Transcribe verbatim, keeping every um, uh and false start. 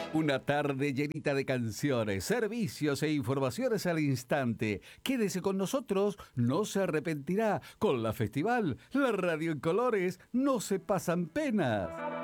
Una tarde llenita de canciones, servicios e informaciones al instante. Quédese con nosotros, no se arrepentirá. Con la Festival, la radio en colores, no se pasan penas.